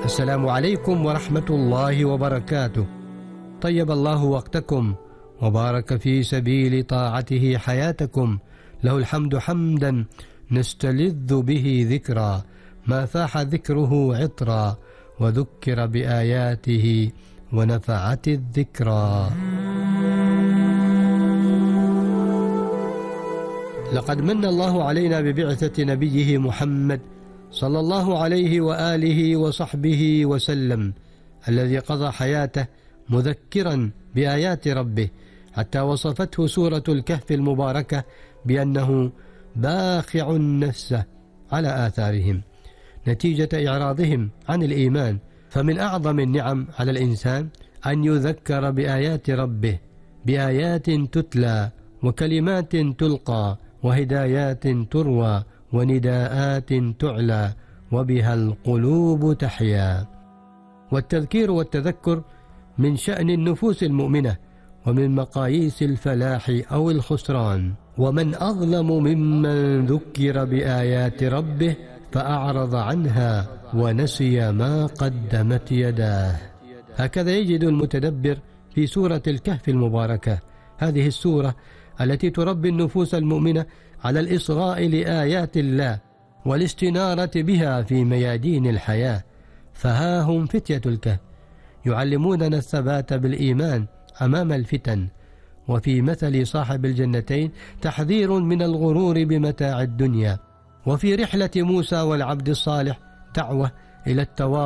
السلام عليكم ورحمة الله وبركاته. طيب الله وقتكم وبارك في سبيل طاعته حياتكم. له الحمد حمدا نستلذ به ذكرا، ما فاح ذكره عطرا، وذكر بآياته ونفعت الذكرى. لقد من الله علينا ببعثة نبيه محمد صلى الله عليه وآله وصحبه وسلم، الذي قضى حياته مذكرا بآيات ربه، حتى وصفته سورة الكهف المباركة بأنه باخع نفسه على آثارهم نتيجة إعراضهم عن الإيمان. فمن أعظم النعم على الإنسان أن يذكر بآيات ربه، بآيات تتلى وكلمات تلقى وهدايات تروى ونداءات تعلى وبها القلوب تحيا. والتذكير والتذكر من شأن النفوس المؤمنة ومن مقاييس الفلاح أو الخسران. ومن أظلم ممن ذكر بآيات ربه فأعرض عنها ونسي ما قدمت يداه. هكذا يجد المتدبر في سورة الكهف المباركة، هذه السورة التي تربي النفوس المؤمنة على الإصغاء لآيات الله والاستنارة بها في ميادين الحياة. فها هم فتية الكهف يعلموننا الثبات بالإيمان أمام الفتن. وفي مثل صاحب الجنتين تحذير من الغرور بمتاع الدنيا. وفي رحلة موسى والعبد الصالح دعوة إلى التواضع